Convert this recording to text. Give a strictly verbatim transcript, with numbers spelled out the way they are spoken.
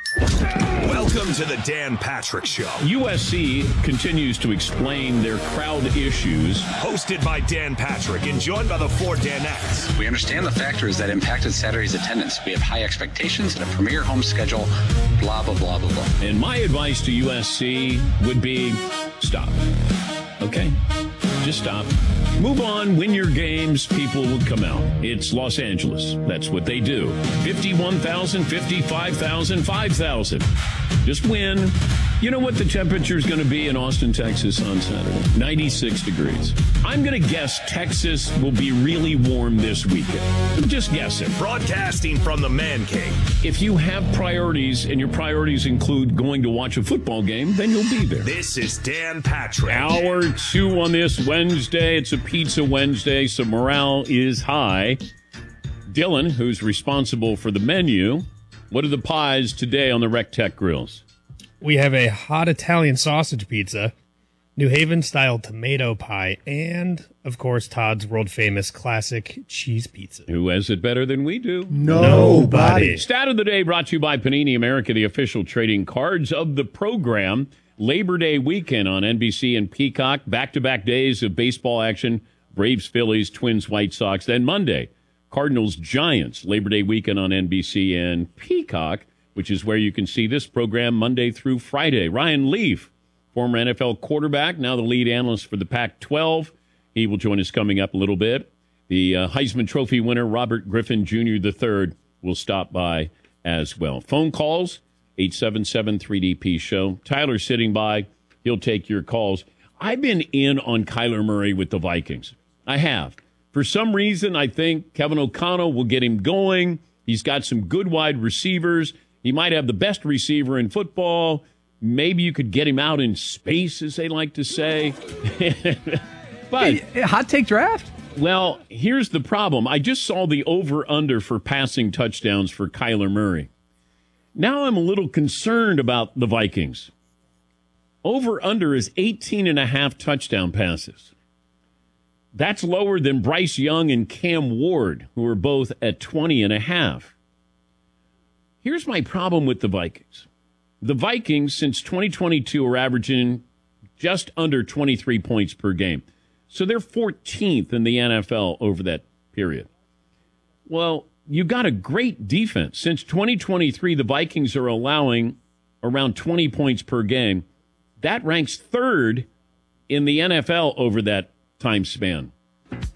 Welcome to the Dan Patrick Show. U S C continues to explain their crowd issues. Hosted by Dan Patrick and joined by the four Danettes. We understand the factors that impacted Saturday's attendance. We have high expectations and a premier home schedule, blah, blah, blah, blah, blah. And my advice to U S C would be stop. Okay? Just stop. Move on, win your games, people will come out. It's Los Angeles. That's what they do. fifty-one thousand, fifty-five thousand, five thousand. Just win. You know what the temperature is going to be in Austin, Texas on Saturday? ninety-six degrees. I'm going to guess Texas will be really warm this weekend. I'm just guessing. Broadcasting from the Man Cave. If you have priorities and your priorities include going to watch a football game, then you'll be there. This is Dan Patrick. Hour two on this Wednesday. It's a Pizza Wednesday, so morale is high. Dylan, who's responsible for the menu, what are the pies today on the Rec Tech Grills? We have a hot Italian sausage pizza, New Haven-style tomato pie, and, of course, Todd's world-famous classic cheese pizza. Who has it better than we do? Nobody. Stat of the day brought to you by Panini America, the official trading cards of the program. Labor Day weekend on N B C and Peacock. Back-to-back days of baseball action. Braves, Phillies, Twins, White Sox. Then Monday, Cardinals, Giants. Labor Day weekend on N B C and Peacock, which is where you can see this program Monday through Friday. Ryan Leaf, former N F L quarterback, now the lead analyst for the Pac twelve. He will join us coming up a little bit. The uh, Heisman Trophy winner, Robert Griffin Junior the third, will stop by as well. Phone calls, eight seven seven three D P show. Tyler's sitting by. He'll take your calls. I've been in on Kyler Murray with the Vikings. I have. For some reason, I think Kevin O'Connell will get him going. He's got some good wide receivers. He might have the best receiver in football. Maybe you could get him out in space, as they like to say. But hey, hot take draft? Well, here's the problem. I just saw the over-under for passing touchdowns for Kyler Murray. Now I'm a little concerned about the Vikings. Over-under is eighteen and a half touchdown passes. That's lower than Bryce Young and Cam Ward, who are both at twenty and a half. Here's my problem with the Vikings. The Vikings, since twenty twenty-two, are averaging just under twenty-three points per game. So they're fourteenth in the N F L over that period. Well, you got a great defense. Since twenty twenty-three, the Vikings are allowing around twenty points per game. That ranks third in the N F L over that time span.